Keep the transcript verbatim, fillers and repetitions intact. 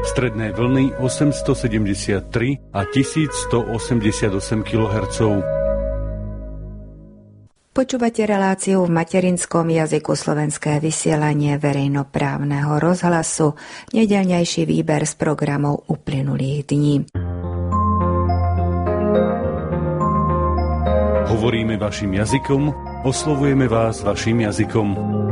Stredné vlny osemstosedemdesiattri a tisícstoosemdesiatosem kilohertzov. Počúvate reláciu v materinskom jazyku Slovenské vysielanie verejnoprávneho rozhlasu, nedeľnejší výber z programov uplynulých dní. Hovoríme vašim jazykom, oslovujeme vás vašim jazykom.